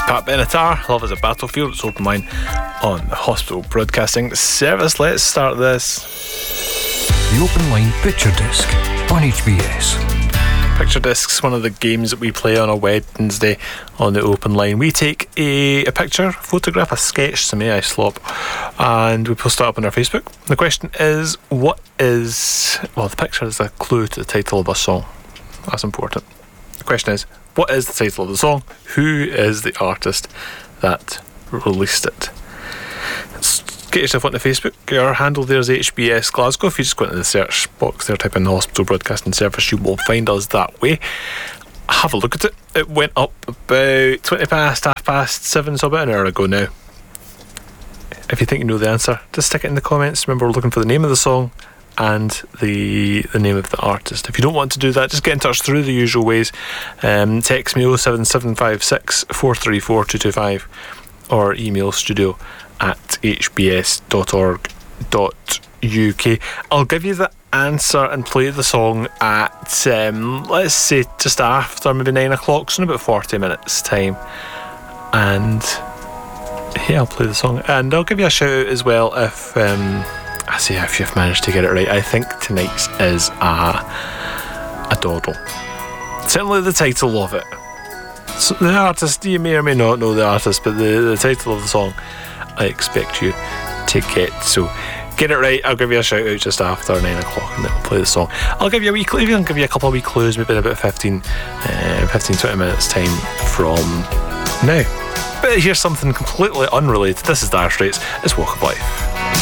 Pat Benatar, Love is a Battlefield. It's Open Line on the Hospital Broadcasting Service. Let's start this. The Open Line Picture Disc on HBS. Picture Disc's one of the games that we play on a Wednesday on the Open Line. We take a picture, photograph, a sketch, some AI slop, and we post it up on our Facebook. The question is, the picture is a clue to the title of a song. That's important. The question is, what is the title of the song? Who is the artist that released it? Get yourself onto Facebook. Our handle there is HBS Glasgow. If you just go into the search box there, type in the Hospital Broadcasting Service, you will find us that way. Have a look at it. It went up about 7:20, so about an hour ago now. If you think you know the answer, just stick it in the comments. Remember, we're looking for the name of the song and the name of the artist. If you don't want to do that, just get in touch through the usual ways. Text me 07756 434 225 or email studio@hbs.org.uk. I'll give you the answer and play the song at let's say just after maybe 9 o'clock, so in about 40 minutes time, and I'll play the song and I'll give you a shout out as well if you've managed to get it right. I think tonight's is a doddle, certainly the title of it. So the artist, you may or may not know the artist, but the title of the song I expect you to get. So get it right, I'll give you a shout out just after 9 o'clock and then we'll play the song. I'll give you a couple of wee clues, maybe in about 15-20 minutes time from now. But here's something completely unrelated. This is Dire Straits, it's Walk of Life.